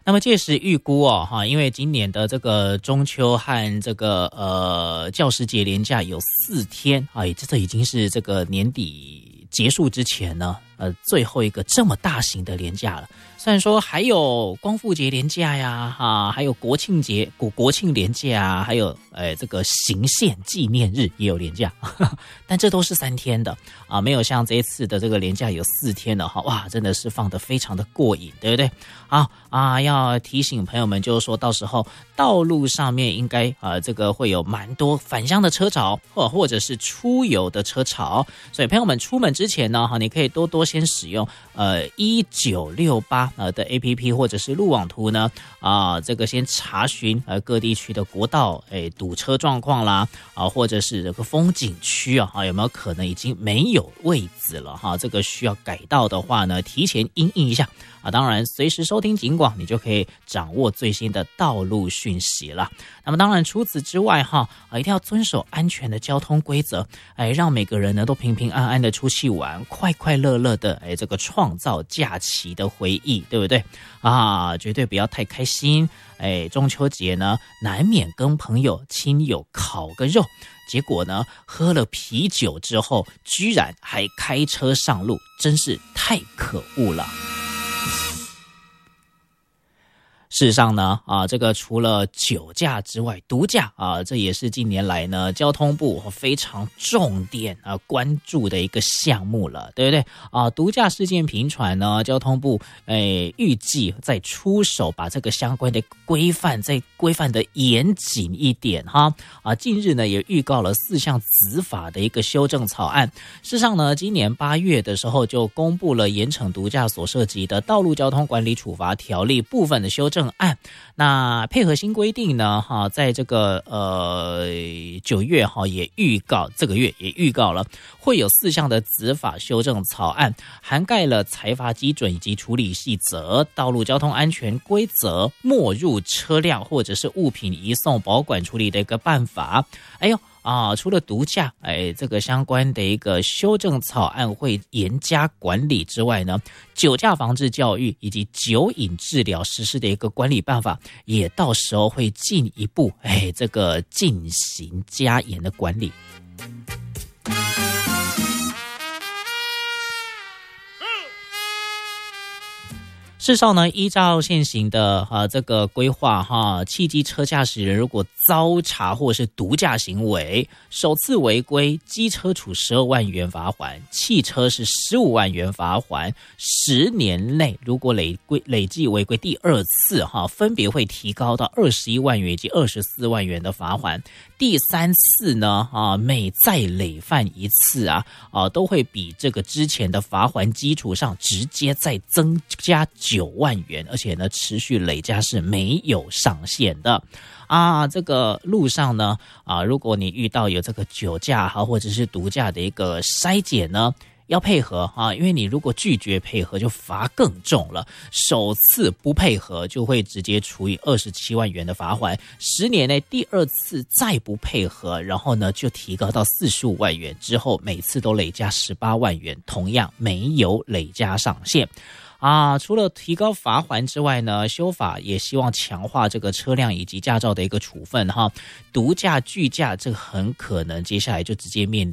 那么届时预估因为今年的这个中秋和这个教师节连假有4天这已经是这个年底结束之前呢最后一个这么大型的连假了。虽然说还有光复节连假呀还有国庆节国庆连假啊，还有这个行宪纪念日也有连假但这都是3天的没有像这一次的这个连假有4天的哇，真的是放得非常的过瘾，对不对？要提醒朋友们，就是说到时候道路上面应该这个会有蛮多返乡的车潮或者是出游的车潮，所以朋友们出门之前呢你可以多先使用1968的 APP 或者是路网图呢这个先查询各地区的国道堵车状况啦或者是这个风景区有没有可能已经没有位置了这个需要改道的话呢，提前因应一下当然随时收听警广，你就可以掌握最新的道路讯息了。那么当然除此之外一定要遵守安全的交通规则，让每个人呢都平平安安的出去玩，快快乐乐的这个创造假期的回忆，对不对绝对不要太开心中秋节呢难免跟朋友亲友烤个肉，结果呢喝了啤酒之后居然还开车上路，真是太可恶了。事实上呢这个除了酒驾之外，毒驾这也是近年来呢交通部非常重点关注的一个项目了，对不对毒驾事件频传呢，交通部预计再出手把这个相关的规范再规范的严谨一点近日呢也预告了4项子法的一个修正草案。事实上呢今年8月的时候就公布了严惩毒驾所涉及的道路交通管理处罚条例部分的修正案。那配合新规定呢在这个9月也预告，这个月也预告了会有4项的子法修正草案，涵盖了裁罚基准以及处理细则、道路交通安全规则、没入车辆或者是物品移送保管处理的一个办法。除了毒驾这个相关的一个修正草案会严加管理之外呢，酒驾防治教育以及酒瘾治疗实施的一个管理办法也到时候会进一步这个进行加严的管理。事实上呢，依照现行的这个规划汽机车驾驶人如果遭查或是毒驾行为，首次违规，机车处12万元罚锾，汽车是15万元罚锾，10年内如果累计违规第2次分别会提高到21万元以及24万元的罚锾。第3次呢每再累犯1次都会比这个之前的罚锾基础上直接再增加9万元，而且呢持续累加是没有上限的这个路上呢如果你遇到有这个酒驾或者是毒驾的一个筛检呢，要配合因为你如果拒绝配合就罚更重了，首次不配合就会直接处以27万元的罚锾，10年内第2次再不配合，然后呢就提高到45万元，之后每次都累加18万元，同样没有累加上限。除了提高罚锾之外呢，修法也希望强化这个车辆以及驾照的一个处分毒驾拒驾这个很可能接下来就直接面